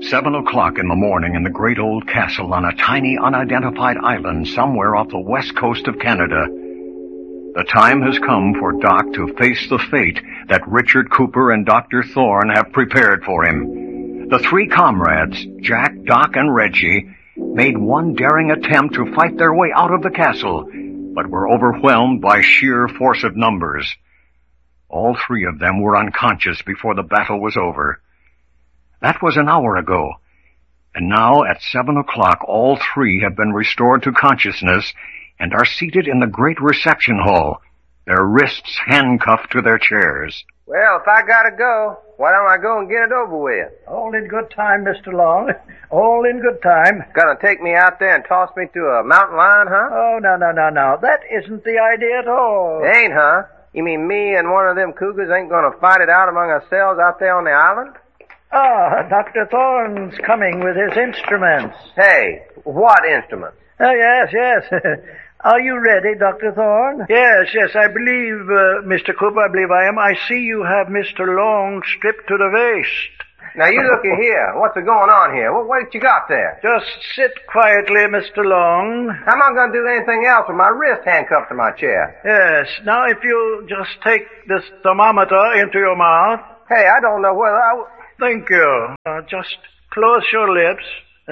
7:00 in the morning in the great old castle on a tiny unidentified island somewhere off the west coast of Canada. The time has come for Doc to face the fate that Richard Cooper and Dr. Thorne have prepared for him. The three comrades, Jack, Doc, and Reggie, made one daring attempt to fight their way out of the castle, but were overwhelmed by sheer force of numbers. All three of them were unconscious before the battle was over. That was an hour ago, and now at 7:00 all three have been restored to consciousness and are seated in the great reception hall, their wrists handcuffed to their chairs. Well, if I gotta go, why don't I go and get it over with? All in good time, Mr. Long. All in good time. Gonna take me out there and toss me to a mountain lion, huh? Oh, no. That isn't the idea at all. It ain't, huh? You mean me and one of them cougars ain't gonna fight it out among ourselves out there on the island? Ah, Dr. Thorne's coming with his instruments. Hey, what instruments? Oh, yes. Are you ready, Dr. Thorne? Yes, I believe, Mr. Cooper, I believe I am. I see you have Mr. Long stripped to the waist. Now, you looky here. What's going on here? What you got there? Just sit quietly, Mr. Long. How am I going to do anything else with my wrist handcuffed to my chair? Yes. Now, if you just take this thermometer into your mouth. Hey, I don't know whether Thank you. Just close your lips.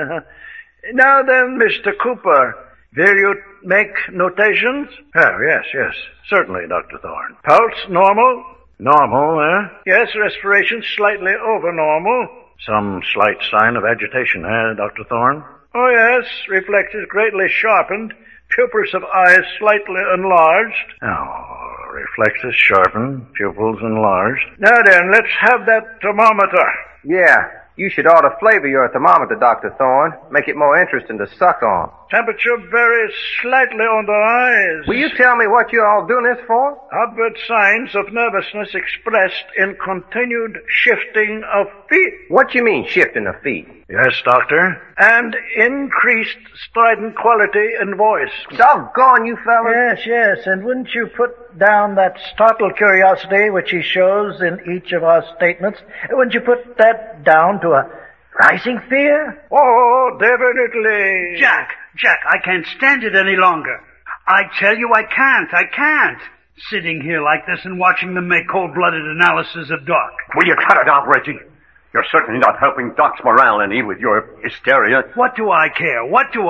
Now then, Mr. Cooper, will you make notations? Oh, yes. Certainly, Dr. Thorne. Pulse normal? Normal, eh? Yes, respiration slightly over normal. Some slight sign of agitation, Dr. Thorne? Oh, yes. Reflexes greatly sharpened. Pupils of eyes slightly enlarged. Oh, reflexes sharpened. Pupils enlarged. Now then, let's have that thermometer. Yeah, you should ought to flavor your thermometer, Dr. Thorne. Make it more interesting to suck on. Temperature varies slightly on the eyes. Will you tell me what you're all doing this for? Outward signs of nervousness expressed in continued shifting of feet. What you mean, shifting of feet? Yes, doctor. And increased strident quality in voice. Doggone you fellas. Yes. And wouldn't you put down that startled curiosity which he shows in each of our statements? Wouldn't you put that down to a rising fear? Oh, definitely. Jack, I can't stand it any longer. I tell you I can't. Sitting here like this and watching them make cold-blooded analysis of Doc. Will you cut it out, Reggie? You're certainly not helping Doc's morale any with your hysteria. What do I care?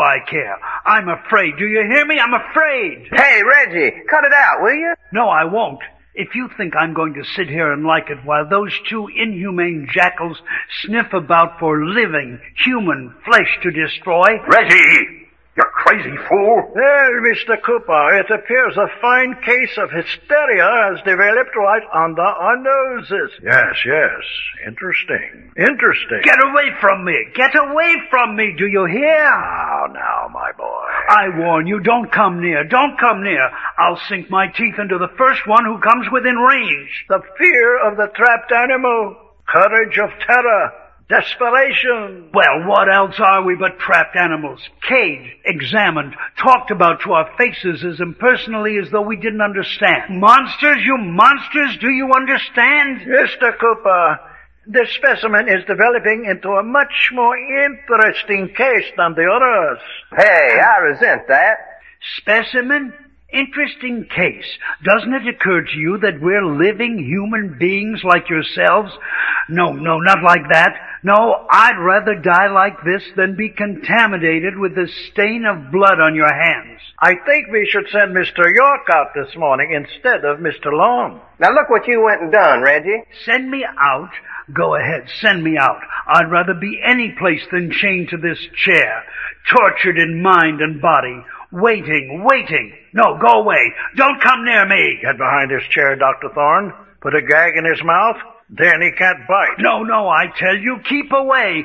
I'm afraid. Do you hear me? I'm afraid. Hey, Reggie, cut it out, will you? No, I won't. If you think I'm going to sit here and like it while those two inhumane jackals sniff about for living human flesh to destroy... Reggie! You crazy fool! Well, Mr. Cooper, it appears a fine case of hysteria has developed right under our noses. Yes. Interesting. Get away from me, do you hear? Now, my boy. I warn you, don't come near. I'll sink my teeth into the first one who comes within range. The fear of the trapped animal, courage of terror, desperation. Well, what else are we but trapped animals? Caged, examined, talked about to our faces as impersonally as though we didn't understand. Monsters, you monsters, do you understand? Mr. Cooper, this specimen is developing into a much more interesting case than the others. Hey, I resent that. Specimen? Interesting case. Doesn't it occur to you that we're living human beings like yourselves? No, not like that. No, I'd rather die like this than be contaminated with the stain of blood on your hands. I think we should send Mr. York out this morning instead of Mr. Long. Now look what you went and done, Reggie. Send me out? Go ahead, send me out. I'd rather be any place than chained to this chair, tortured in mind and body, waiting. No, go away. Don't come near me. Get behind this chair, Dr. Thorne. Put a gag in his mouth. Then he can't bite. No, I tell you, keep away.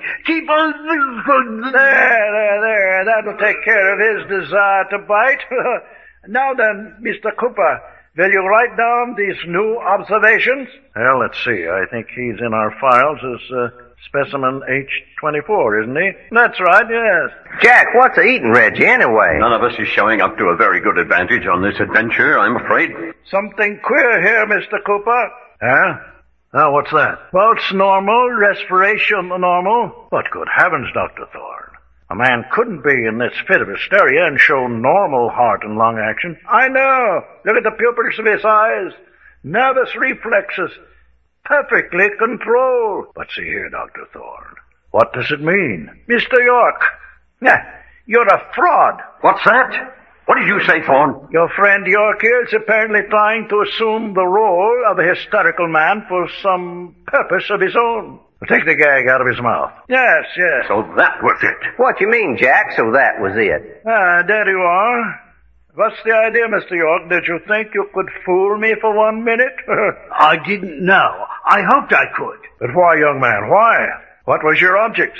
There. That'll take care of his desire to bite. Now then, Mr. Cooper, will you write down these new observations? Well, let's see. I think he's in our files as specimen H24, isn't he? That's right, yes. Jack, what's eating Reggie anyway? None of us is showing up to a very good advantage on this adventure, I'm afraid. Something queer here, Mr. Cooper. Huh? Now, what's that? Pulse normal, respiration normal. But good heavens, Dr. Thorne. A man couldn't be in this fit of hysteria and show normal heart and lung action. I know. Look at the pupils of his eyes. Nervous reflexes. Perfectly controlled. But see here, Dr. Thorne. What does it mean? Mr. York. You're a fraud. What's that? What did you say, Thorne? Your friend York here is apparently trying to assume the role of a hysterical man for some purpose of his own. Take the gag out of his mouth. Yes. So that was it. What you mean, Jack, so that was it? There you are. What's the idea, Mr. York? Did you think you could fool me for 1 minute? I didn't know. I hoped I could. But why, young man, why? What was your object?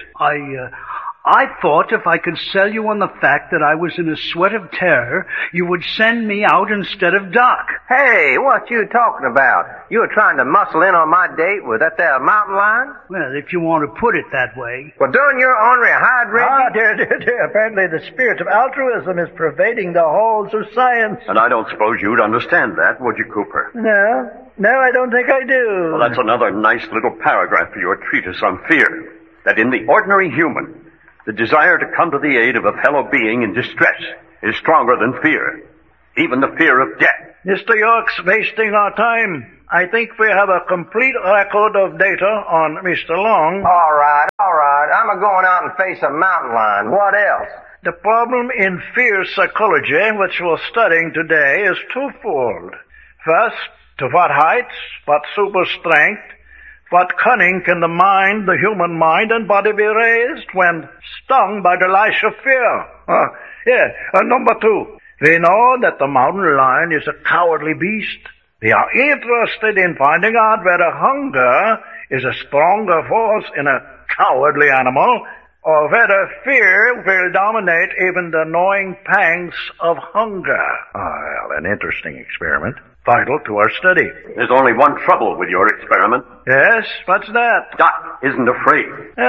I thought if I could sell you on the fact that I was in a sweat of terror, you would send me out instead of Doc. Hey, what you talking about? You were trying to muscle in on my date with that there mountain lion? Well, if you want to put it that way. Well, doing your ornery hide, Reggie? Dear. Apparently the spirit of altruism is pervading the halls of science. And I don't suppose you'd understand that, would you, Cooper? No, I don't think I do. Well, that's another nice little paragraph for your treatise on fear. That in the ordinary human, the desire to come to the aid of a fellow being in distress is stronger than fear, even the fear of death. Mr. York's wasting our time. I think we have a complete record of data on Mr. Long. All right. I'm going out and face a mountain lion. What else? The problem in fear psychology, which we're studying today, is twofold. First, to what heights, what super strength, what cunning can the human mind and body be raised when stung by the lash of fear? Number two, we know that the mountain lion is a cowardly beast. We are interested in finding out whether hunger is a stronger force in a cowardly animal, or whether fear will dominate even the gnawing pangs of hunger. Well, an interesting experiment. Vital to our study. There's only one trouble with your experiment. Yes? What's that? Doc isn't afraid.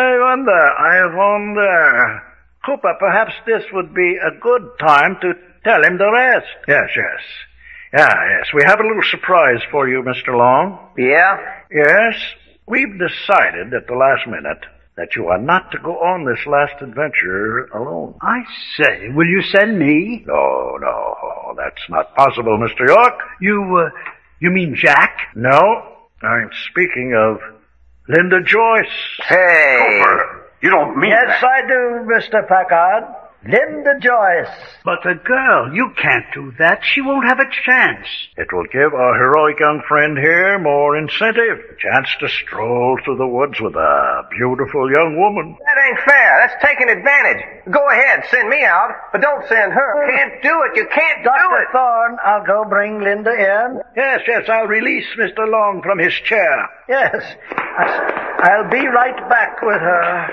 I wonder. Cooper, perhaps this would be a good time to tell him the rest. Yes. Yes. We have a little surprise for you, Mr. Long. Yeah? Yes. We've decided at the last minute that you are not to go on this last adventure alone. I say, will you send me? No, that's not possible, Mr. York. You mean Jack? No, I'm speaking of Linda Joyce. Hey! Cooper, you don't mean Yes, that. I do, Mr. Packard. Linda Joyce. But the girl, you can't do that. She won't have a chance. It will give our heroic young friend here more incentive. A chance to stroll through the woods with a beautiful young woman. That ain't fair. That's taking advantage. Go ahead, send me out, but don't send her. Can't do it. You can't do it. Thorne, I'll go bring Linda in. Yes, I'll release Mr. Long from his chair. Yes, I'll be right back with her.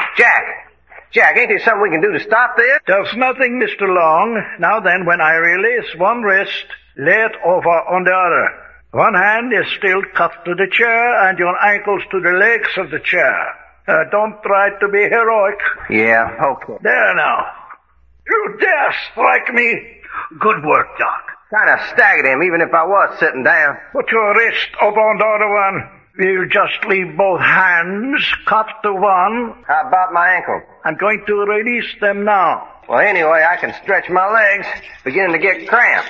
Jack, ain't there something we can do to stop this? There's nothing, Mr. Long. Now then, when I release one wrist, lay it over on the other. One hand is still cuffed to the chair, and your ankles to the legs of the chair. Don't try to be heroic. Yeah, okay. There now. You dare strike me? Good work, Doc. Kind of staggered him, even if I was sitting down. Put your wrist over on the other one. We'll just leave both hands cupped to one. How about my ankle? I'm going to release them now. Well, anyway, I can stretch my legs. Beginning to get cramped.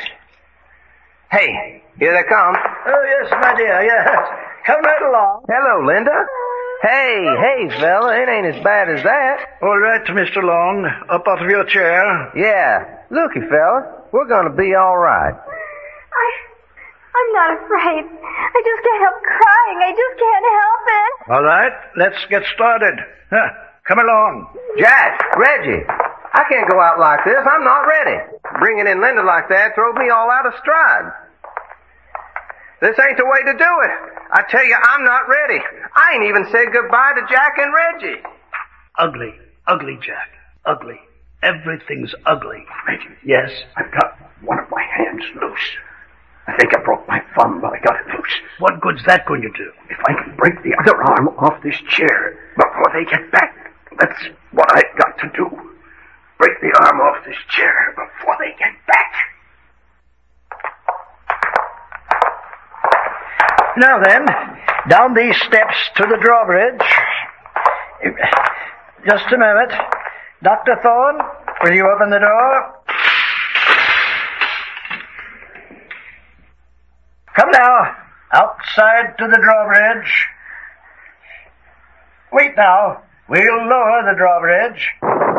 Hey, here they come. Oh, yes, my dear, yes. Come right along. Hello, Linda. Hey, fella, it ain't as bad as that. All right, Mr. Long, up out of your chair. Yeah, looky, fella, we're gonna be all right. I'm not afraid. I just can't help crying. I just can't help it. All right, let's get started. Come along. Jack, Reggie, I can't go out like this. I'm not ready. Bringing in Linda like that throws me all out of stride. This ain't the way to do it. I tell you, I'm not ready. I ain't even said goodbye to Jack and Reggie. Ugly, Jack. Ugly. Everything's ugly. Reggie. Yes? I've got one of my hands loose. I think I broke my thumb, but I got it loose. What good's that going to do? If I can break the other arm off this chair before they get back, that's what I've got to do. Break the arm off this chair before they get back. Now then, Down these steps to the drawbridge. Just a moment. Dr. Thorne, will you open the door? Come now. Outside to the drawbridge. Wait now. We'll lower the drawbridge.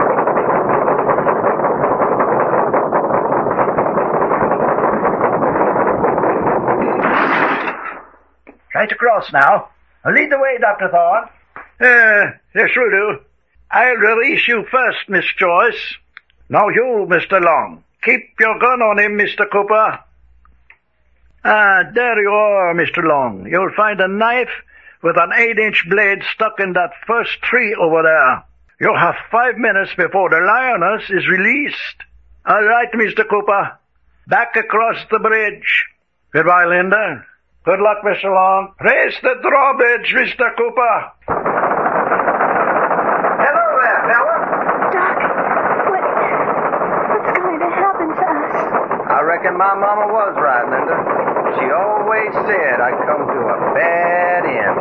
Right across now. Lead the way, Dr. Thorne. Yes, will do. I'll release you first, Miss Joyce. Now you, Mr. Long. Keep your gun on him, Mr. Cooper. There you are, Mr. Long. You'll find a knife with an 8-inch blade stuck in that first tree over there. You'll have 5 minutes before the lioness is released. All right, Mr. Cooper. Back across the bridge. Goodbye, Linda. Good luck, Mr. Long. Raise the drawbridge, Mr. Cooper. Hello there, fella. Doc, what's going to happen to us? I reckon my mama was right, Linda. She always said I'd come to a bad end.